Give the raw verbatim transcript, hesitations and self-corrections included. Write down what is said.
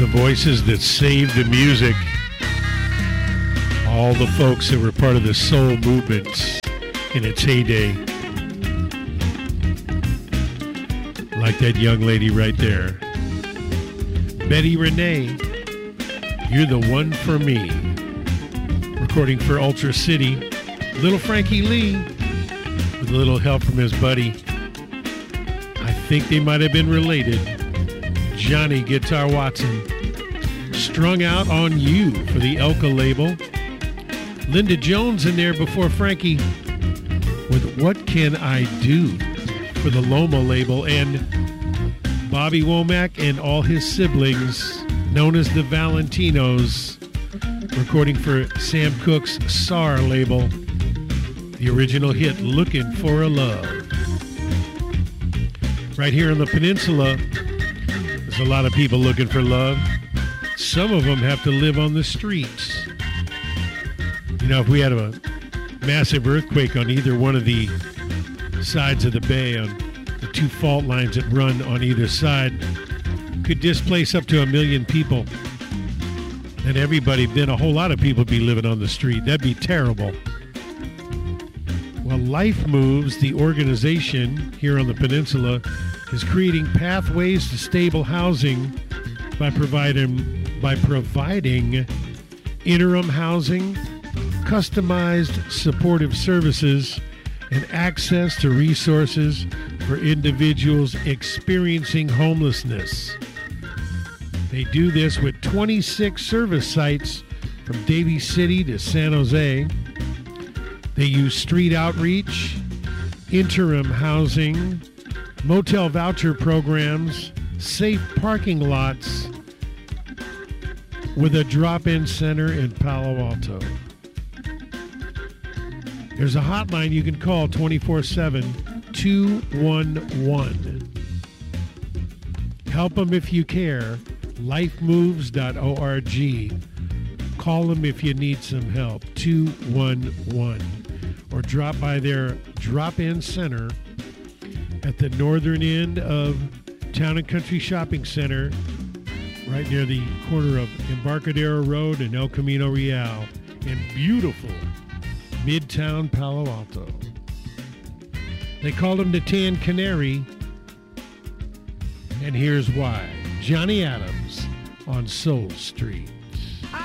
The voices that saved the music. All the folks that were part of the soul movement in its heyday. Like that young lady right there. Betty Renee, You're the One for Me. Recording for Ultra City. Little Frankie Lee, with a little help from his buddy. I think they might have been related. Johnny Guitar Watson. Strung Out on You for the Elka label. Linda Jones in there before Frankie with What Can I Do for the Loma label. And Bobby Womack and all his siblings, known as the Valentinos, recording for Sam Cooke's S A R label. The original hit, Looking for a Love. Right here on the peninsula, there's a lot of people looking for love. Some of them have to live on the streets. You know, if we had a massive earthquake on either one of the sides of the bay, on the two fault lines that run on either side, could displace up to a million people. And everybody, then a whole lot of people be living on the street. That'd be terrible. Well, Life Moves, the organization here on the peninsula, is creating pathways to stable housing by providing by providing interim housing, customized supportive services, and access to resources for individuals experiencing homelessness. They do this with twenty-six service sites from Davies City to San Jose. They use street outreach, interim housing, motel voucher programs, safe parking lots, with a drop-in center in Palo Alto. There's a hotline you can call twenty-four seven, two one one. Help them if you care. life moves dot org. Call them if you need some help. two one one. Or drop by their drop-in center at the northern end of Town and Country Shopping Center, right near the corner of Embarcadero Road and El Camino Real in beautiful Midtown Palo Alto. They called him the Tan Canary, and here's why. Johnny Adams on Soul Street.